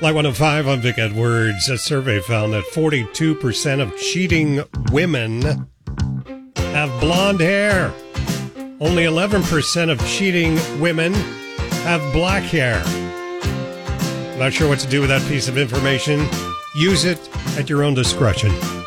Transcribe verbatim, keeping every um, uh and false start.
Light one oh five, I'm Vic Edwards. A survey found that forty-two percent of cheating women have blonde hair. Only eleven percent of cheating women have black hair. Not sure what to do with that piece of information. Use it at your own discretion.